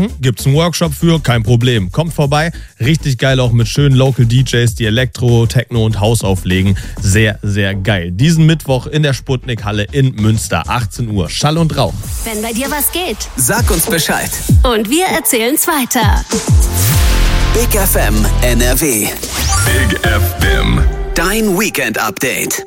Gibt's einen Workshop für? Kein Problem. Kommt vorbei. Richtig geil, auch mit schönen Local DJs, die Elektro, Techno und House auflegen. Sehr, sehr geil. Diesen Mittwoch in der Sputnik-Halle in Münster, 18 Uhr. Schall und Rauch. Wenn bei dir was geht, sag uns Bescheid. Und wir erzählen's weiter. Big FM NRW. Big FM. Dein Weekend-Update.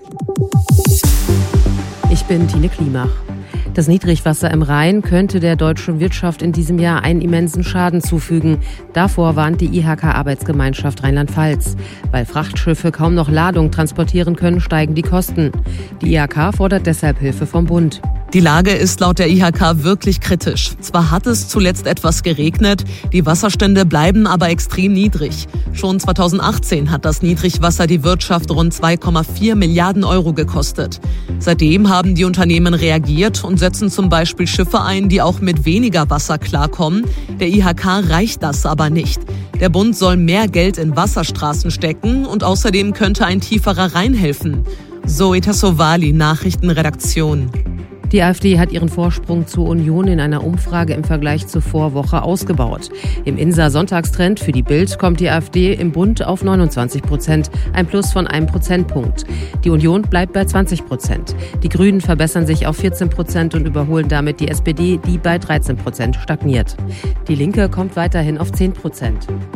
Ich bin Tine Klimach. Das Niedrigwasser im Rhein könnte der deutschen Wirtschaft in diesem Jahr einen immensen Schaden zufügen. Davor warnt die IHK-Arbeitsgemeinschaft Rheinland-Pfalz. Weil Frachtschiffe kaum noch Ladung transportieren können, steigen die Kosten. Die IHK fordert deshalb Hilfe vom Bund. Die Lage ist laut der IHK wirklich kritisch. Zwar hat es zuletzt etwas geregnet, die Wasserstände bleiben aber extrem niedrig. Schon 2018 hat das Niedrigwasser die Wirtschaft rund 2,4 Milliarden Euro gekostet. Seitdem haben die Unternehmen reagiert und setzen zum Beispiel Schiffe ein, die auch mit weniger Wasser klarkommen. Der IHK reicht das aber nicht. Der Bund soll mehr Geld in Wasserstraßen stecken und außerdem könnte ein tieferer Rhein helfen. Zoe Tassovali, Nachrichtenredaktion. Die AfD hat ihren Vorsprung zur Union in einer Umfrage im Vergleich zur Vorwoche ausgebaut. Im INSA-Sonntagstrend für die Bild kommt die AfD im Bund auf 29%, ein Plus von 1 Prozentpunkt. Die Union bleibt bei 20%. Die Grünen verbessern sich auf 14% und überholen damit die SPD, die bei 13% stagniert. Die Linke kommt weiterhin auf 10%.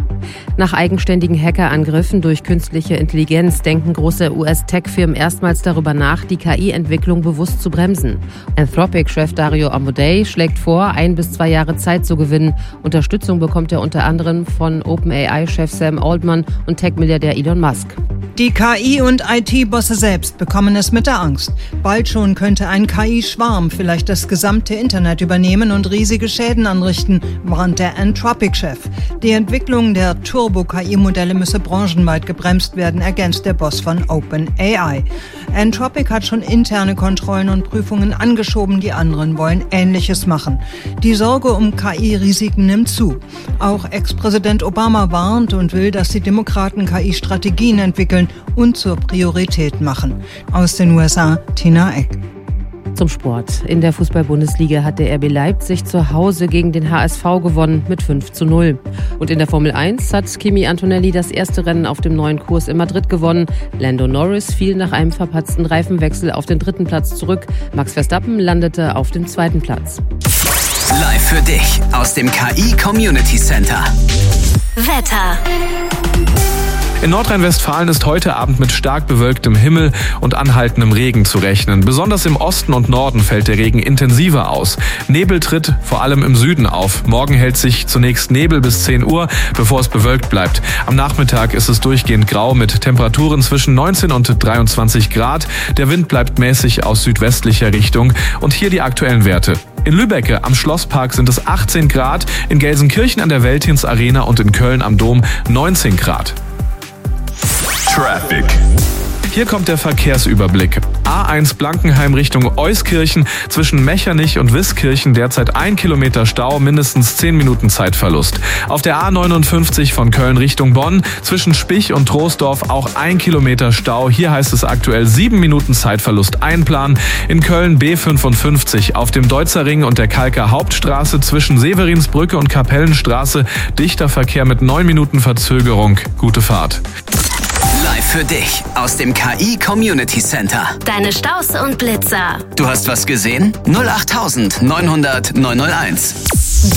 Nach eigenständigen Hackerangriffen durch künstliche Intelligenz denken große US-Tech-Firmen erstmals darüber nach, die KI-Entwicklung bewusst zu bremsen. Anthropic-Chef Dario Amodei schlägt vor, 1 bis 2 Jahre Zeit zu gewinnen. Unterstützung bekommt er unter anderem von OpenAI-Chef Sam Altman und Tech-Milliardär Elon Musk. Die KI- und IT-Bosse selbst bekommen es mit der Angst. Bald schon könnte ein KI-Schwarm vielleicht das gesamte Internet übernehmen und riesige Schäden anrichten, warnt der Anthropic-Chef. Die Entwicklung der Turbo-KI-Modelle müsse branchenweit gebremst werden, ergänzt der Boss von OpenAI. Anthropic hat schon interne Kontrollen und Prüfungen angeschoben, die anderen wollen Ähnliches machen. Die Sorge um KI-Risiken nimmt zu. Auch Ex-Präsident Obama warnt und will, dass die Demokraten KI-Strategien entwickeln und zur Priorität machen. Aus den USA, Tina Eck. Zum Sport. In der Fußball-Bundesliga hat der RB Leipzig zu Hause gegen den HSV gewonnen mit 5:0. Und in der Formel 1 hat Kimi Antonelli das erste Rennen auf dem neuen Kurs in Madrid gewonnen. Lando Norris fiel nach einem verpatzten Reifenwechsel auf den 3. Platz zurück. Max Verstappen landete auf dem 2. Platz. Live für dich aus dem KI Community Center. Wetter. In Nordrhein-Westfalen ist heute Abend mit stark bewölktem Himmel und anhaltendem Regen zu rechnen. Besonders im Osten und Norden fällt der Regen intensiver aus. Nebel tritt vor allem im Süden auf. Morgen hält sich zunächst Nebel bis 10 Uhr, bevor es bewölkt bleibt. Am Nachmittag ist es durchgehend grau mit Temperaturen zwischen 19 und 23 Grad. Der Wind bleibt mäßig aus südwestlicher Richtung. Und hier die aktuellen Werte. In Lübbecke am Schlosspark sind es 18 Grad, in Gelsenkirchen an der Veltins Arena und in Köln am Dom 19 Grad. Traffic. Hier kommt der Verkehrsüberblick. A1 Blankenheim Richtung Euskirchen, zwischen Mechernich und Wiskirchen derzeit 1 Kilometer Stau, mindestens 10 Minuten Zeitverlust. Auf der A59 von Köln Richtung Bonn, zwischen Spich und Troisdorf auch 1 Kilometer Stau. Hier heißt es aktuell 7 Minuten Zeitverlust einplanen. In Köln B55 auf dem Deutzerring und der Kalker Hauptstraße zwischen Severinsbrücke und Kapellenstraße dichter Verkehr mit 9 Minuten Verzögerung. Gute Fahrt. Live für dich aus dem KI Community Center. Deine Staus und Blitzer. Du hast was gesehen? 08900 901.